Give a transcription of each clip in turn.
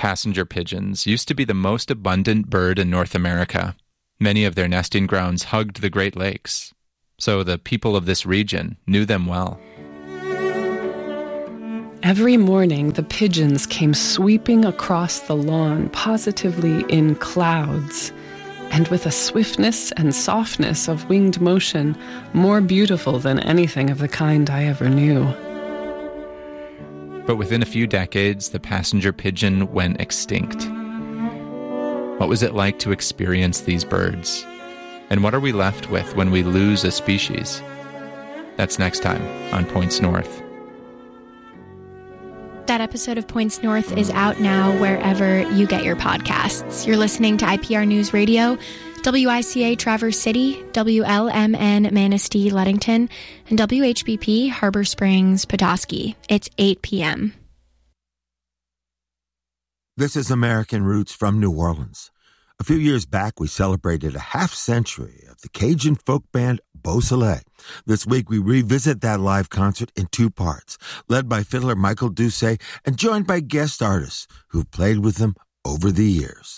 passenger pigeons used to be the most abundant bird in North America. Many of their nesting grounds hugged the Great Lakes, so the people of this region knew them well. Every morning, the pigeons came sweeping across the lawn, positively in clouds, and with a swiftness and softness of winged motion more beautiful than anything of the kind I ever knew. But within a few decades, the passenger pigeon went extinct. What was it like to experience these birds? And what are we left with when we lose a species? That's next time on Points North. That episode of Points North is out now wherever you get your podcasts. You're listening to IPR News Radio, WICA Traverse City, WLMN Manistee Leadington, and WHBP Harbor Springs Petoskey. It's 8 p.m. This is American Roots from New Orleans. A few years back, we celebrated a half-century of the Cajun folk band Beau Soleil. This week, we revisit that live concert in two parts, led by fiddler Michael Doucet and joined by guest artists who've played with them over the years.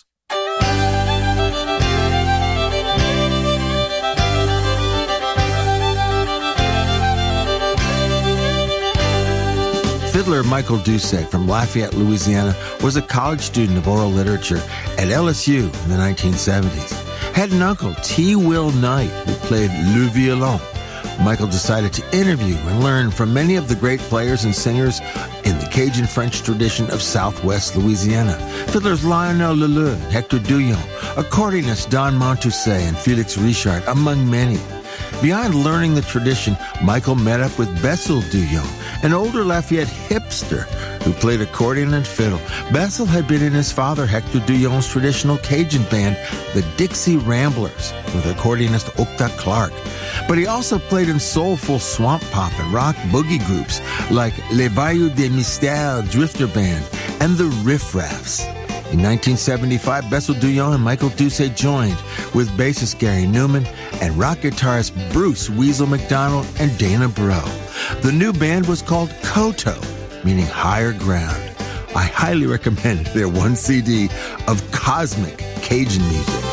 Fiddler Michael Doucet from Lafayette, Louisiana, was a college student of oral literature at LSU in the 1970s. Had an uncle, T. Will Knight, who played le violon. Michael decided to interview and learn from many of the great players and singers in the Cajun French tradition of Southwest Louisiana. Fiddlers Lionel Leleu and Hector Douillon, accordionists Don Montousset and Felix Richard, among many. Beyond learning the tradition, Michael met up with Bessel Douillon, an older Lafayette hipster who played accordion and fiddle. Bessel had been in his father Hector Douillon's traditional Cajun band, the Dixie Ramblers, with accordionist Octa Clark. But he also played in soulful swamp pop and rock boogie groups like Les Bayous des Mystères Drifter Band and the Riff Raffs. In 1975, Bessel Douillon and Michael Doucet joined with bassist Gary Newman and rock guitarist Bruce Weasel McDonald and Dana Bro. The new band was called Koto, meaning higher ground. I highly recommend their one CD of cosmic Cajun music.